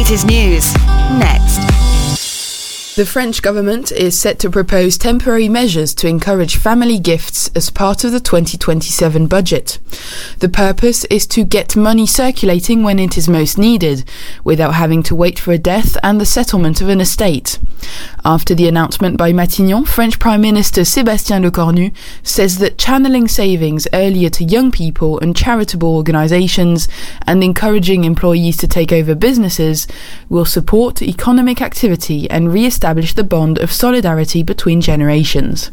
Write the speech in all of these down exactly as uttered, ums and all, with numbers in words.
latest news, next. The French government is set to propose temporary measures to encourage family gifts as part of the twenty twenty-seven budget. The purpose is to get money circulating when it is most needed, without having to wait for a death and the settlement of an estate. After the announcement by Matignon, French Prime Minister Sébastien Lecornu says that channeling savings earlier to young people and charitable organisations and encouraging employees to take over businesses will support economic activity and re-establish the bond of solidarity between generations.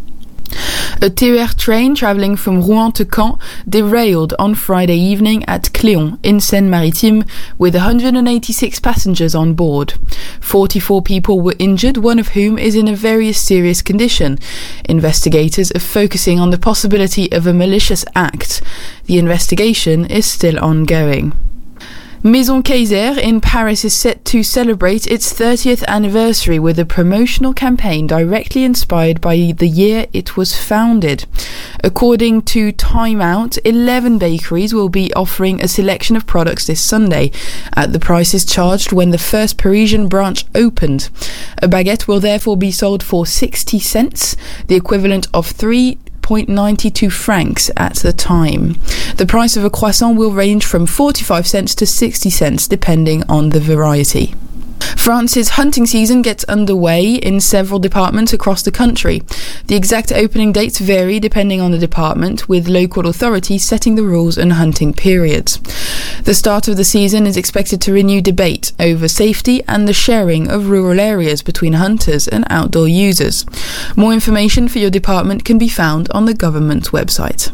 A T E R train travelling from Rouen to Caen derailed on Friday evening at Cléon in Seine-Maritime with one hundred eighty-six passengers on board. forty-four people were injured, one of whom is in a very serious condition. Investigators are focusing on the possibility of a malicious act. The investigation is still ongoing. Maison Kayser in Paris is set to celebrate its thirtieth anniversary with a promotional campaign directly inspired by the year it was founded. According to Time Out, eleven bakeries will be offering a selection of products this Sunday at the prices charged when the first Parisian branch opened. A baguette will therefore be sold for sixty cents, the equivalent of three ninety-two francs at the time. The price of a croissant will range from forty-five cents to sixty cents depending on the variety. France's hunting season gets underway in several departments across the country. The exact opening dates vary depending on the department, with local authorities setting the rules and hunting periods. The start of the season is expected to renew debate over safety and the sharing of rural areas between hunters and outdoor users. More information for your department can be found on the government website.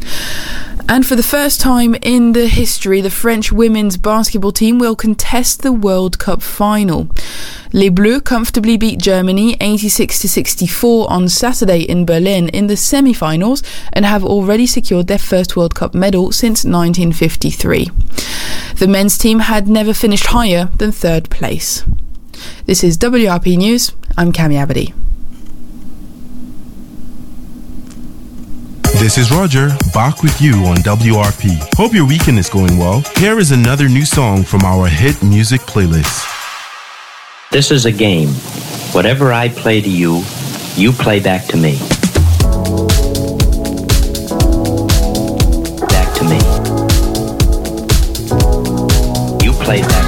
And for the first time in the history, the French women's basketball team will contest the World Cup final. Les Bleus comfortably beat Germany eighty-six to sixty-four on Saturday in Berlin in the semi-finals and have already secured their first World Cup medal since nineteen fifty-three. The men's team had never finished higher than third place. This is W R P News. I'm Cami Abadi. This is Roger, back with you on W R P. Hope your weekend is going well. Here is another new song from our hit music playlist. This is a game. Whatever I play to you, you play back to me. Back to me. You play back